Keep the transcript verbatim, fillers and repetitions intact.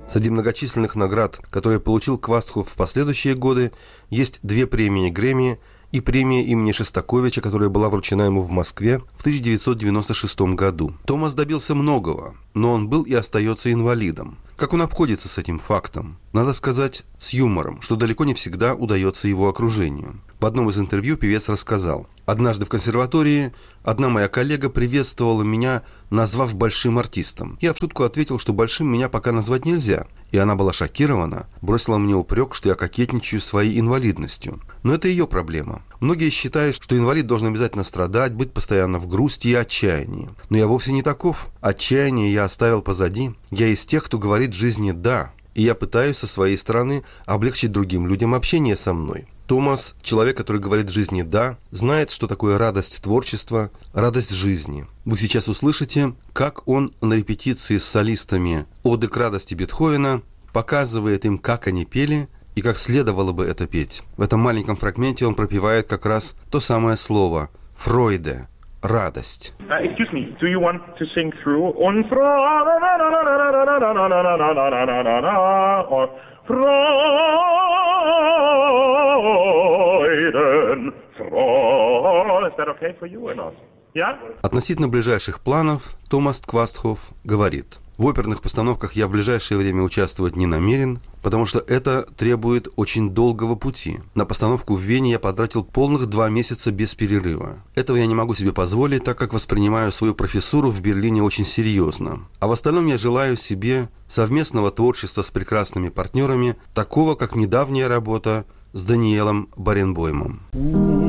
Среди многочисленных наград, которые получил Квастхоф в последующие годы, есть две премии Грэмми и премия имени Шостаковича, которая была вручена ему в Москве в тысяча девятьсот девяносто шестом году. Томас добился многого, но он был и остается инвалидом. Как он обходится с этим фактом? Надо сказать, с юмором, что далеко не всегда удается его окружению. В одном из интервью певец рассказал: «Однажды в консерватории одна моя коллега приветствовала меня, назвав большим артистом. Я в шутку ответил, что большим меня пока назвать нельзя. И она была шокирована, бросила мне упрек, что я кокетничаю своей инвалидностью. Но это ее проблема. Многие считают, что инвалид должен обязательно страдать, быть постоянно в грусти и отчаянии. Но я вовсе не таков. Отчаяние я оставил позади. Я из тех, кто говорит жизни «да». И я пытаюсь со своей стороны облегчить другим людям общение со мной». Томас, человек, который говорит жизни «да», знает, что такое радость творчества, радость жизни. Вы сейчас услышите, как он на репетиции с солистами «Оды к радости» Бетховена показывает им, как они пели и как следовало бы это петь. В этом маленьком фрагменте он пропевает как раз то самое слово «Фройде» – радость. Uh, excuse me, do you want to sing through on or Freuden, Freuden? Is that okay for you or not? Yeah? Относительно ближайших планов Томас Квастхоф говорит: в оперных постановках я в ближайшее время участвовать не намерен, потому что это требует очень долгого пути. На постановку в Вене я потратил полных два месяца без перерыва. Этого я не могу себе позволить, так как воспринимаю свою профессуру в Берлине очень серьезно. А в остальном я желаю себе совместного творчества с прекрасными партнерами, такого, как недавняя работа с Даниэлом Баренбоймом.